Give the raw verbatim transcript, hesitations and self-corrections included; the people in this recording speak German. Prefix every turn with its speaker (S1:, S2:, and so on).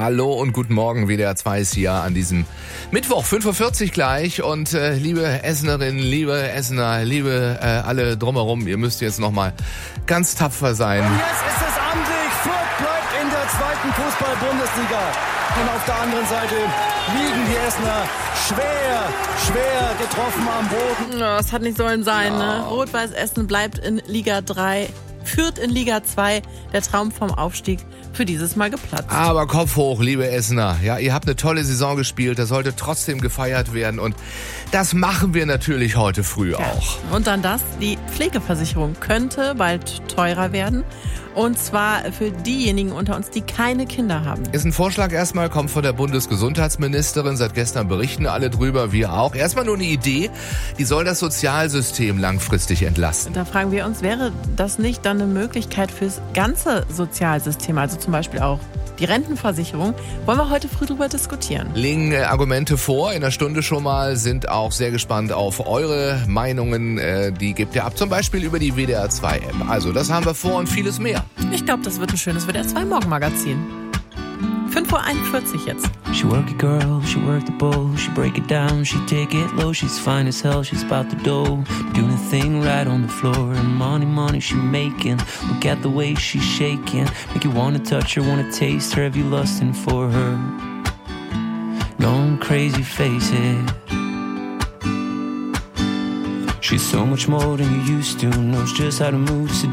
S1: Hallo und guten Morgen, W D R zwei ist hier an diesem Mittwoch, fünf Uhr vierzig gleich. Und äh, liebe Essenerinnen, liebe Essener, liebe äh, alle drumherum, ihr müsst jetzt nochmal ganz tapfer sein.
S2: Und jetzt ist es amtlich, Fürth bleibt in der zweiten Fußball-Bundesliga. Und auf der anderen Seite liegen die Essener schwer, schwer getroffen am Boden.
S3: Ja, das hat nicht sollen sein, ja. ne? Rot-Weiß Essen bleibt in Liga drei, Fürth in Liga zwei. Der Traum vom Aufstieg für dieses Mal geplatzt.
S1: Aber Kopf hoch, liebe Essener. Ja, ihr habt eine tolle Saison gespielt, das sollte trotzdem gefeiert werden und das machen wir natürlich heute früh
S3: ja.
S1: auch.
S3: Und dann das, die Pflegeversicherung könnte bald teurer werden. Und zwar für diejenigen unter uns, die keine Kinder haben.
S1: Ist ein Vorschlag erstmal, kommt von der Bundesgesundheitsministerin. Seit gestern berichten alle drüber, wir auch. Erstmal nur eine Idee, die soll das Sozialsystem langfristig entlasten.
S3: Da fragen wir uns, wäre das nicht dann eine Möglichkeit fürs ganze Sozialsystem, also zum Beispiel auch die Rentenversicherung? Wollen wir heute früh drüber diskutieren.
S1: Legen äh, Argumente vor, in einer Stunde schon mal, sind auch sehr gespannt auf eure Meinungen. Äh, die gebt ihr ab, zum Beispiel über die W D R zwei App. Also das haben wir vor und vieles mehr.
S3: Ich glaube, das wird ein schönes W D R zwei Morgenmagazin. fünf Uhr einundvierzig jetzt.
S4: She work it girl, she work the bowl, she break it down, she take it low, she's fine as hell, she's about the dough, doing a thing right on the floor, and money, money she making, look at the way she's shaking, make you wanna touch her, wanna taste her, have you lusting for her, going crazy, face it. She's so much more than you used to, knows just how to move to